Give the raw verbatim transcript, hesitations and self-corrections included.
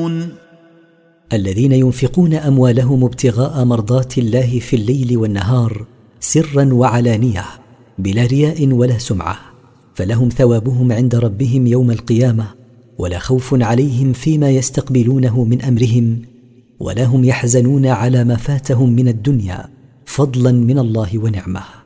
يعلمون الذين ينفقون أموالهم ابتغاء مرضات الله في الليل والنهار سرا وعلانية بلا رياء ولا سمعة، فلهم ثوابهم عند ربهم يوم القيامة، ولا خوف عليهم فيما يستقبلونه من أمرهم، ولا هم يحزنون على ما فاتهم من الدنيا فضلا من الله ونعمه.